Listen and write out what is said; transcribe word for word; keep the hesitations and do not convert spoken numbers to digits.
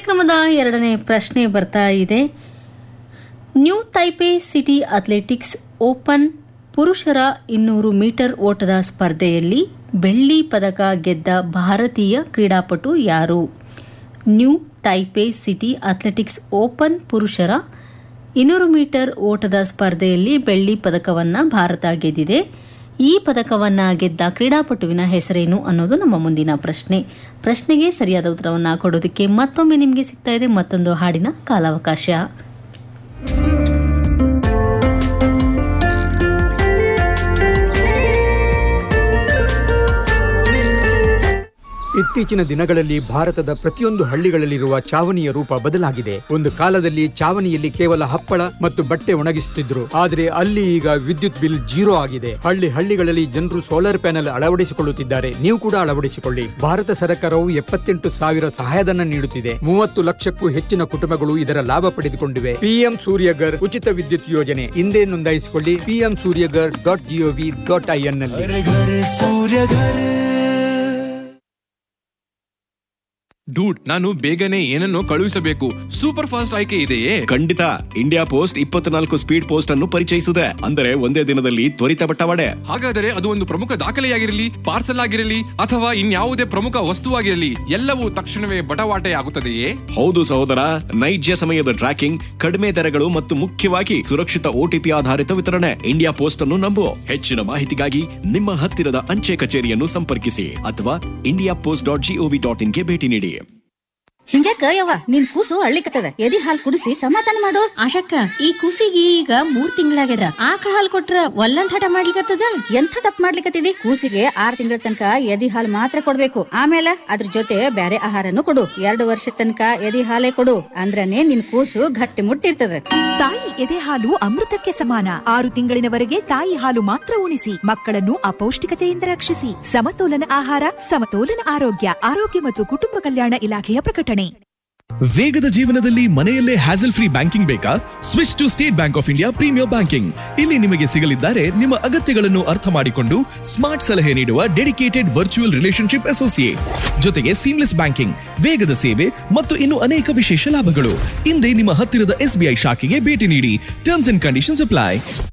ಕಾರ್ಯಕ್ರಮದ ಎರಡನೇ ಪ್ರಶ್ನೆ ಬರ್ತಾ ಇದೆ. New Taipei city athletics open ಪುರುಷರ ಇನ್ನೂರು ಮೀಟರ್ ಓಟದ ಸ್ಪರ್ಧೆಯಲ್ಲಿ ಬೆಳ್ಳಿ ಪದಕ ಗೆದ್ದ ಭಾರತೀಯ ಕ್ರೀಡಾಪಟು ಯಾರು? New Taipei city athletics open ಪುರುಷರ ಇನ್ನೂರು ಮೀಟರ್ ಓಟದ ಸ್ಪರ್ಧೆಯಲ್ಲಿ ಬೆಳ್ಳಿ ಪದಕವನ್ನು ಭಾರತ ಗೆದ್ದಿದೆ. ಈ ಪದಕವನ್ನು ಗೆದ್ದ ಕ್ರೀಡಾಪಟುವಿನ ಹೆಸರೇನು ಅನ್ನೋದು ನಮ್ಮ ಮುಂದಿನ ಪ್ರಶ್ನೆ. ಪ್ರಶ್ನೆಗೆ ಸರಿಯಾದ ಉತ್ತರವನ್ನು ಕೊಡೋದಕ್ಕೆ ಮತ್ತೊಮ್ಮೆ ನಿಮಗೆ ಸಿಗ್ತಾ ಇದೆ ಮತ್ತೊಂದು ಹಾಡಿನ ಕಾಲಾವಕಾಶ. ಇತ್ತೀಚಿನ ದಿನಗಳಲ್ಲಿ ಭಾರತದ ಪ್ರತಿಯೊಂದು ಹಳ್ಳಿಗಳಲ್ಲಿರುವ ಚಾವಣಿಯ ರೂಪ ಬದಲಾಗಿದೆ. ಒಂದು ಕಾಲದಲ್ಲಿ ಚಾವಣಿಯಲ್ಲಿ ಕೇವಲ ಹಪ್ಪಳ ಮತ್ತು ಬಟ್ಟೆ ಒಣಗಿಸುತ್ತಿದ್ರು, ಆದರೆ ಅಲ್ಲಿ ಈಗ ವಿದ್ಯುತ್ ಬಿಲ್ ಜೀರೋ ಆಗಿದೆ. ಹಳ್ಳಿ ಹಳ್ಳಿಗಳಲ್ಲಿ ಜನರು ಸೋಲಾರ್ ಪ್ಯಾನೆಲ್ ಅಳವಡಿಸಿಕೊಳ್ಳುತ್ತಿದ್ದಾರೆ. ನೀವು ಕೂಡ ಅಳವಡಿಸಿಕೊಳ್ಳಿ. ಭಾರತ ಸರ್ಕಾರವು ಎಪ್ಪತ್ತೆಂಟು ಸಾವಿರ ಸಹಾಯಧನ ನೀಡುತ್ತಿದೆ. ಮೂವತ್ತು ಲಕ್ಷಕ್ಕೂ ಹೆಚ್ಚಿನ ಕುಟುಂಬಗಳು ಇದರ ಲಾಭ ಪಡೆದುಕೊಂಡಿವೆ. ಪಿಎಂ ಸೂರ್ಯಗರ್ ಉಚಿತ ವಿದ್ಯುತ್ ಯೋಜನೆ ಹಿಂದೆ ನೋಂದಾಯಿಸಿಕೊಳ್ಳಿ. PM Surya Ghar dot gov dot IN ನಲ್ಲಿ. ಡೂಡ್, ನಾನು ಬೇಗನೆ ಏನನ್ನು ಕಳುಹಿಸಬೇಕು. ಸೂಪರ್ ಫಾಸ್ಟ್ ಆಯ್ಕೆ ಇದೆಯೇ? ಖಂಡಿತ. ಇಂಡಿಯಾ ಪೋಸ್ಟ್ ಇಪ್ಪತ್ನಾಲ್ಕು ಸ್ಪೀಡ್ ಪೋಸ್ಟ್ ಅನ್ನು ಪರಿಚಯಿಸಿದೆ. ಅಂದರೆ ಒಂದೇ ದಿನದಲ್ಲಿ ತ್ವರಿತ ಬಟ್ಟವಾಡೆ. ಹಾಗಾದರೆ ಅದು ಒಂದು ಪ್ರಮುಖ ದಾಖಲೆಯಾಗಿರಲಿ, ಪಾರ್ಸಲ್ ಆಗಿರಲಿ ಅಥವಾ ಇನ್ಯಾವುದೇ ಪ್ರಮುಖ ವಸ್ತುವಾಗಿರಲಿ ಎಲ್ಲವೂ ತಕ್ಷಣವೇ ಬಟವಾಟೆ ಆಗುತ್ತದೆಯೇ? ಹೌದು ಸಹೋದರ, ನೈಜ ಸಮಯದ ಟ್ರ್ಯಾಕಿಂಗ್, ಕಡಿಮೆ ದರಗಳು ಮತ್ತು ಮುಖ್ಯವಾಗಿ ಸುರಕ್ಷಿತ ಓಟಿಪಿ ಆಧಾರಿತ ವಿತರಣೆ. ಇಂಡಿಯಾ ಪೋಸ್ಟ್ ಅನ್ನು ನಂಬು. ಹೆಚ್ಚಿನ ಮಾಹಿತಿಗಾಗಿ ನಿಮ್ಮ ಹತ್ತಿರದ ಅಂಚೆ ಕಚೇರಿಯನ್ನು ಸಂಪರ್ಕಿಸಿ ಅಥವಾ India post dot gov dot ಇನ್ಗೆ ಭೇಟಿ ನೀಡಿ. ಹಿಂಗ್ಯಾಕ ಯವ್ವ ನಿನ್ ಕೂಸು ಅಳ್ಳಿಕತ್ತದ? ಎದಿ ಹಾಲ್ ಕುಡಿಸಿ ಸಮಾಧಾನ ಮಾಡು. ಆಶಕ್ಕ, ಈ ಕೂಸಿಗೆ ಈಗ ಮೂರ್ ತಿಂಗಳಾಗ್ಯದ. ಆಕಳ ಹಾಲ್ ಕೊಟ್ರ ಒಲ್ಲಂದ್ ಹಠ ಮಾಡ್ಲಿಕತ್ತದ. ಎಂಥ ತಪ್ಪು ಮಾಡ್ಲಿಕತ್ತಿದಿ? ಕೂಸಿಗೆ ಆರ್ ತಿಂಗಳ ತನಕ ಎದಿ ಹಾಲ್ ಮಾತ್ರ ಕೊಡ್ಬೇಕು. ಆಮೇಲೆ ಅದ್ರ ಜೊತೆ ಬ್ಯಾರೆ ಆಹಾರನು ಕೊಡು. ಎರಡು ವರ್ಷ ತನಕ ಎದಿ ಹಾಲೇ ಕೊಡು. ಅಂದ್ರನೇ ನಿನ್ ಕೂಸು ಗಟ್ಟಿ ಮುಟ್ಟಿರ್ತದ. ತಾಯಿ ಎದೆ ಹಾಲು ಅಮೃತಕ್ಕೆ ಸಮಾನ. ಆರು ತಿಂಗಳಿನವರೆಗೆ ತಾಯಿ ಹಾಲು ಮಾತ್ರ ಉಣಿಸಿ. ಮಕ್ಕಳನ್ನು ಅಪೌಷ್ಟಿಕತೆಯಿಂದ ರಕ್ಷಿಸಿ. ಸಮತೋಲನ ಆಹಾರ, ಸಮತೋಲನ ಆರೋಗ್ಯ. ಆರೋಗ್ಯ ಮತ್ತು ಕುಟುಂಬ ಕಲ್ಯಾಣ ಇಲಾಖೆಯ ಪ್ರಕಟಣೆ. ವೇಗದ ಜೀವನದಲ್ಲಿ ಮನೆಯಲ್ಲೇ ಹ್ಯಾಸಲ್ ಫ್ರೀ ಬ್ಯಾಂಕಿಂಗ್ ಬೇಕಾ? Switch to state bank of India premier banking. ಇಲ್ಲಿ ನಿಮಗೆ ಸಿಗಲಿದ್ದಾರೆ ನಿಮ್ಮ ಅಗತ್ಯಗಳನ್ನು ಅರ್ಥ ಮಾಡಿಕೊಂಡು ಸ್ಮಾರ್ಟ್ ಸಲಹೆ ನೀಡುವ ಡೆಡಿಕೇಟೆಡ್ ವರ್ಚುವಲ್ ರಿಲೇಶನ್ಶಿಪ್ ಅಸೋಸಿಯೇಟ್, ಜೊತೆಗೆ ಸೀಮ್ಲೆಸ್ ಬ್ಯಾಂಕಿಂಗ್, ವೇಗದ ಸೇವೆ ಮತ್ತು ಇನ್ನು ಅನೇಕ ವಿಶೇಷ ಲಾಭಗಳು. ಹಿಂದೆ ನಿಮ್ಮ ಹತ್ತಿರದ ಎಸ್ಬಿಐ ಶಾಖೆಗೆ ಭೇಟಿ ನೀಡಿ. Terms and conditions apply.